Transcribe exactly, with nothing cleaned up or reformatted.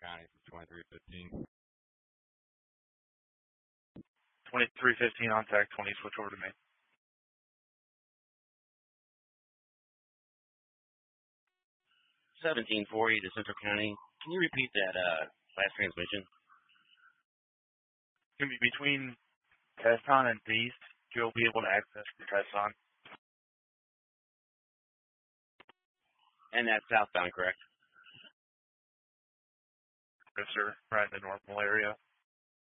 County for twenty-three fifteen. twenty-three fifteen on tag twenty, switch over to me. seventeen forty to Central County. Can you repeat that uh, last transmission? It's going to be between Tesson and Beast. You'll be able to access the Tesson. And that's southbound, correct? Yes, sir. Right in the normal area.